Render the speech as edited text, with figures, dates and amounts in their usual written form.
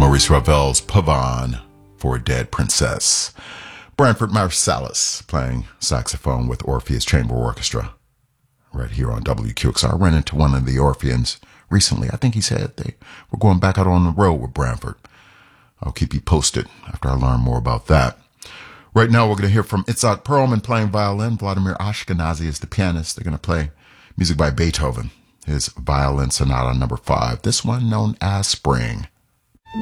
Maurice Ravel's Pavane for a Dead Princess. Branford Marsalis playing saxophone with Orpheus Chamber Orchestra right here on WQXR. I ran into one of the Orpheans recently. I think he said they were going back out on the road with Branford. I'll keep you posted after I learn more about that. Right now, we're going to hear from Itzhak Perlman playing violin. Vladimir Ashkenazy is the pianist. They're going to play music by Beethoven, his Violin Sonata No. 5, this one known as Spring.